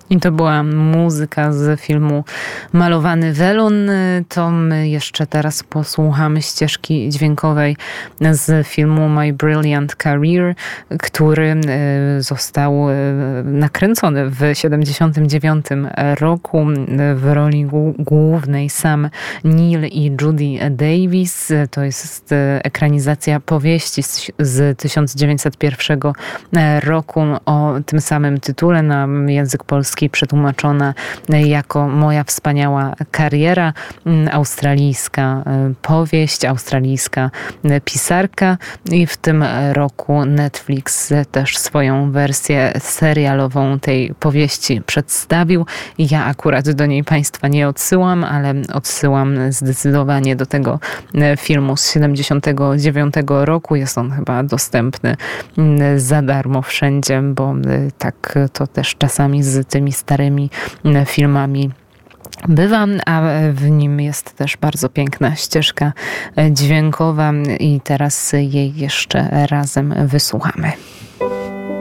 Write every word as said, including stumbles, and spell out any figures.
I to była muzyka z filmu Malowany welon. To my jeszcze teraz posłuchamy ścieżki dźwiękowej z filmu My Brilliant Career, który został nakręcony w siedemdziesiątym dziewiątym roku. W roli głównej Sam Neill i Judy Davis. To jest ekranizacja powieści z tysiąc dziewięćset pierwszego roku o tym samym tytule, na język polski przetłumaczona jako Moja wspaniała kariera. Australijska powieść, australijska pisarka, i w tym roku Netflix też swoją wersję serialową tej powieści przedstawił. Ja akurat do niej Państwa nie odsyłam, ale odsyłam zdecydowanie do tego filmu z siedemdziesiątego dziewiątego roku. Jest on chyba dostępny za darmo wszędzie, bo tak to też czasami z tymi starymi filmami bywa, a w nim jest też bardzo piękna ścieżka dźwiękowa i teraz jej jeszcze razem wysłuchamy.